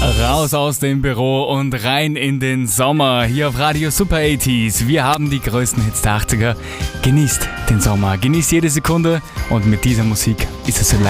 Raus aus dem Büro und rein in den Sommer hier auf Radio Super 80s. Wir haben die größten Hits der 80er. Genießt den Sommer, genießt jede Sekunde und mit dieser Musik ist es so leicht.